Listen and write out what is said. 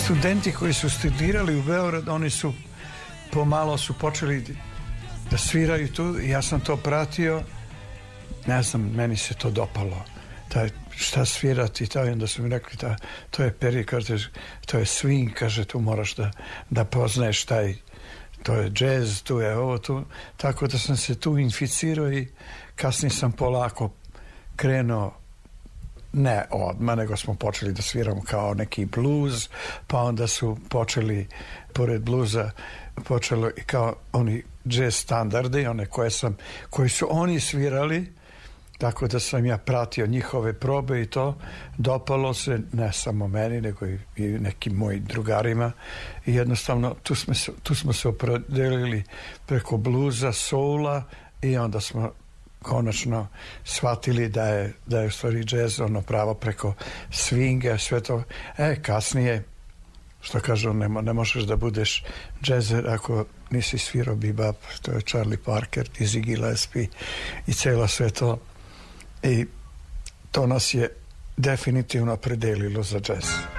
studenti koji su studirali u Beogradu, oni su pomalo su počeli da sviraju tu i ja sam to pratio. Ne znam, meni se to dopalo. Šta svirati, i onda su mi rekli to je period, to je swing, kaže, tu moraš da poznaješ to je jazz, tu je ovo, tu. Tako da sam se tu inficirao i kasnije sam polako krenuo, ne odmah, nego smo počeli da sviramo kao neki blues, pa onda su počeli, pored bluza, počelo i kao oni jazz standardi, one koji su oni svirali, tako da sam ja pratio njihove probe i to dopalo se ne samo meni, nego i nekim mojim drugarima i jednostavno tu smo se opredelili preko bluza, soula i onda smo konačno shvatili da je u stvari jazz ono pravo preko swinga, sve to. Kasnije, što kažu, ne možeš da budeš jazzer ako nisi svirao bebop, to je Charlie Parker, Dizzy Gillespie i celo sve to. I to nas je definitivno opredelilo za jazz.